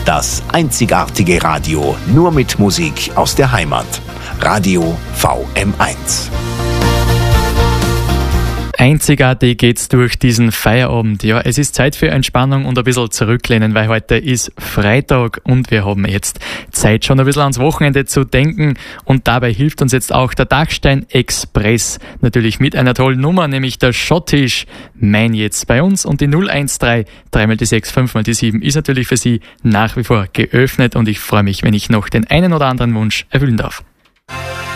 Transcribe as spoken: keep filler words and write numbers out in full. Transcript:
Das einzigartige Radio, nur mit Musik aus der Heimat. Radio V M eins. Einzigartig geht's durch diesen Feierabend. Ja, es ist Zeit für Entspannung und ein bisschen zurücklehnen, weil heute ist Freitag und wir haben jetzt Zeit, schon ein bisschen ans Wochenende zu denken. Und dabei hilft uns jetzt auch der Dachstein Express. Natürlich mit einer tollen Nummer, nämlich der Schottisch. Mein jetzt bei uns. Und die null eins drei, drei mal die sechs, fünf mal die sieben ist natürlich für Sie nach wie vor geöffnet. Und ich freue mich, wenn ich noch den einen oder anderen Wunsch erfüllen darf.